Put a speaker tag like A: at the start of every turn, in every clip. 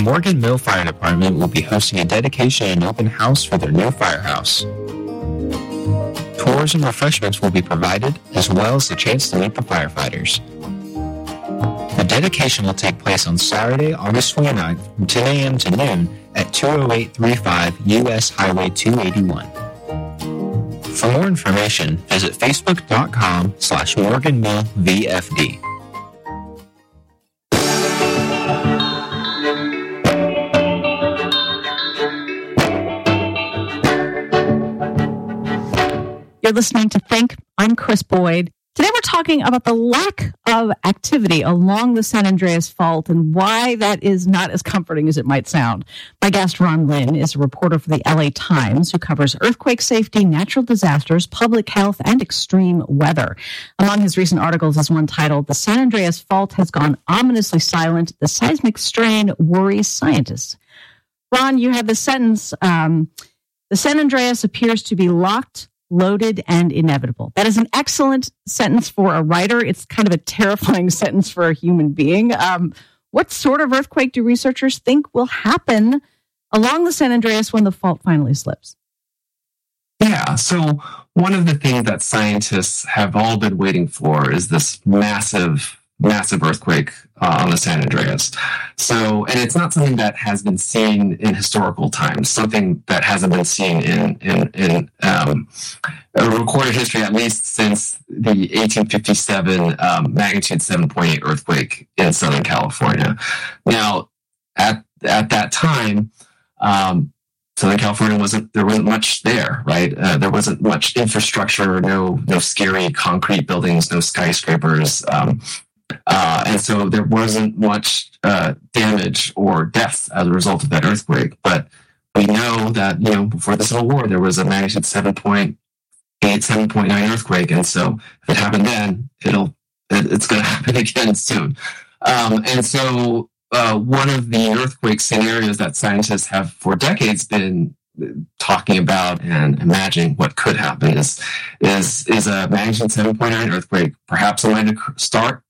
A: Morgan Mill Fire Department will be hosting a dedication and open house for their new firehouse. Tours and refreshments will be provided, as well as the chance to meet the firefighters. The dedication will take place on Saturday, August 29th from 10 a.m. to noon at 20835 U.S. Highway 281. For more information, visit facebook.com/MorganMillVFD.
B: You're listening to Think. I'm Chris Boyd. Today we're talking about the lack of activity along the San Andreas Fault and why that is not as comforting as it might sound. My guest, Ron Lin, is a reporter for the LA Times who covers earthquake safety, natural disasters, public health, and extreme weather. Among his recent articles is one titled, "The San Andreas Fault Has Gone Ominously Silent. The Seismic Strain Worries Scientists." Ron, you have the sentence, the San Andreas appears to be locked, loaded, and inevitable. That is an excellent sentence for a writer. It's kind of a terrifying sentence for a human being. What sort of earthquake do researchers think will happen along the San Andreas when the fault finally slips?
C: Yeah, so one of the things that scientists have all been waiting for is this massive earthquake on the San Andreas. So, and it's not something that has been seen in historical times, something that hasn't been seen in recorded history, at least since the 1857 magnitude 7.8 earthquake in Southern California. Now, at that time, Southern California there wasn't much there, right? There wasn't much infrastructure, no scary concrete buildings, no skyscrapers. And so there wasn't much damage or deaths as a result of that earthquake. But we know that, before the Civil War, there was a magnitude 7.8, 7.9 earthquake. And so if it happened then, it's going to happen again soon. And so one of the earthquake scenarios that scientists have for decades been talking about and imagining what could happen is a magnitude 7.9 earthquake. Perhaps it might start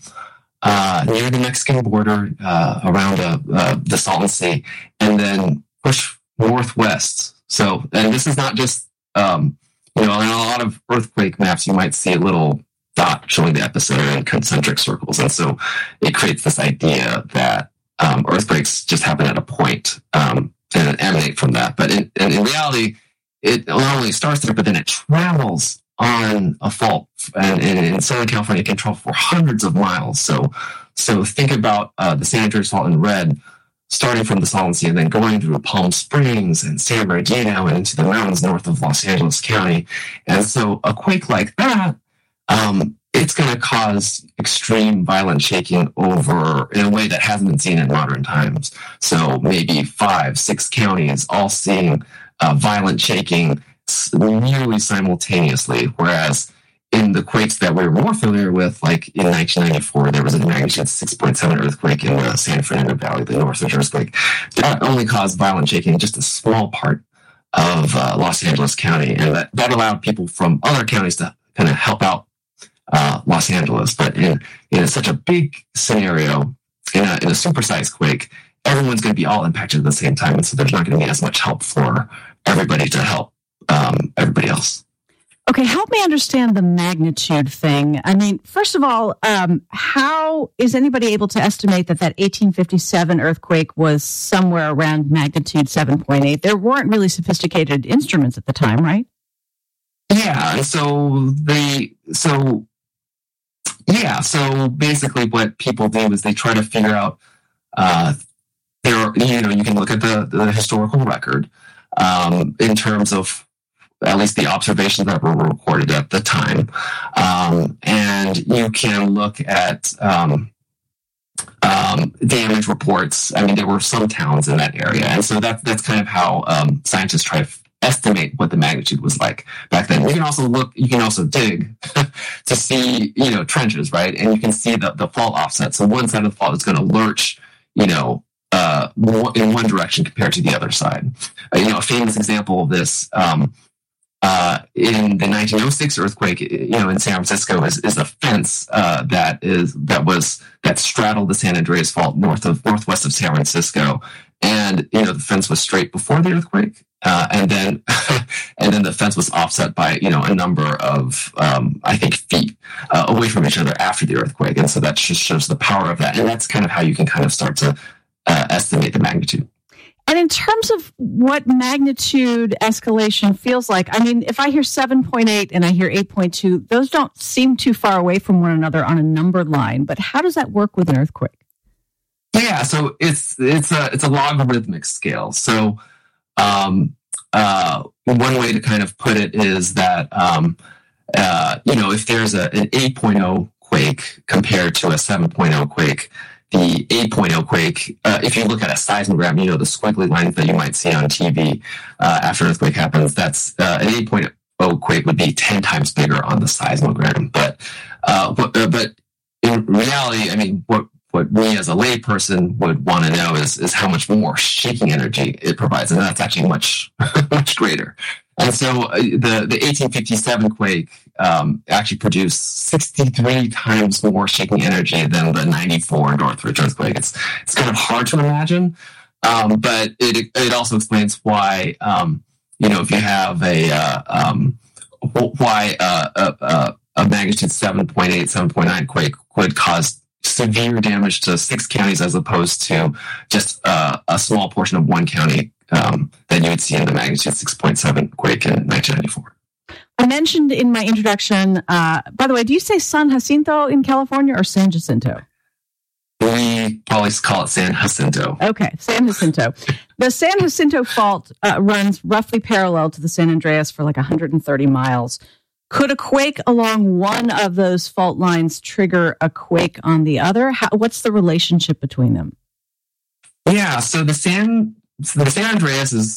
C: near the Mexican border around the Salton Sea, and then push northwest. So, and this is not just in a lot of earthquake maps, you might see a little dot showing the epicenter in concentric circles, and so it creates this idea that earthquakes just happen at a point. And emanate from that. But in reality, it not only starts there, but then it travels on a fault. And in Southern California, it can travel for hundreds of miles. So think about the San Andreas Fault in red, starting from the Salton Sea and then going through Palm Springs and San Bernardino and into the mountains north of Los Angeles County. And so a quake like that, it's going to cause extreme violent shaking over in a way that hasn't been seen in modern times. So maybe 5-6 counties all seeing violent shaking nearly simultaneously, whereas in the quakes that we're more familiar with, like in 1994, there was a magnitude 6.7 earthquake in the San Fernando Valley, the Northridge earthquake. That only caused violent shaking in just a small part of Los Angeles County, and that allowed people from other counties to kind of help out Los Angeles. But in such a big scenario, in a supersized quake, everyone's going to be all impacted at the same time, and so there's not going to be as much help for everybody to help everybody else.
B: Okay, help me understand the magnitude thing. I mean, first of all, how is anybody able to estimate that 1857 earthquake was somewhere around magnitude 7.8? There weren't really sophisticated instruments at the time, right?
C: Yeah, so basically what people do is they try to figure out, you can look at the historical record in terms of at least the observations that were recorded at the time. And you can look at damage reports. I mean, there were some towns in that area. And so that's kind of how scientists try to estimate what the magnitude was like back then. You can also dig to see, trenches, right? And you can see the fault offset. So one side of the fault is going to lurch, in one direction compared to the other side. A famous example of this in the 1906 earthquake, in San Francisco, is a fence that straddled the San Andreas Fault northwest of San Francisco, and the fence was straight before the earthquake, and then the fence was offset by a number of I think feet away from each other after the earthquake, and so that just shows the power of that, and that's kind of how you can kind of start to estimate the magnitude.
B: And in terms of what magnitude escalation feels like, I mean, if I hear 7.8 and I hear 8.2, those don't seem too far away from one another on a numbered line. But how does that work with an earthquake?
C: Yeah, so it's a logarithmic scale. So one way to kind of put it is that if there's an 8.0 quake compared to a 7.0 quake, the 8.0 quake, if you look at a seismogram, the squiggly lines that you might see on TV after an earthquake happens, that's an 8.0 quake would be 10 times bigger on the seismogram. But in reality, I mean, what we as a layperson would want to know is how much more shaking energy it provides, and that's actually much much greater. And so the 1857 quake actually produced 63 times more shaking energy than the 94 Northridge earthquake. It's kind of hard to imagine, but it also explains why if you have a magnitude 7.8, 7.9 quake would cause severe damage to 6 counties as opposed to just a small portion of one county that you would see in the magnitude 6.7 quake in 1994.
B: I mentioned in my introduction, by the way, do you say San Jacinto in California or San Jacinto?
C: We probably call it San Jacinto.
B: Okay, San Jacinto. The San Jacinto fault runs roughly parallel to the San Andreas for like 130 miles. Could a quake along one of those fault lines trigger a quake on the other? What's the relationship between them?
C: Yeah, so the San Andreas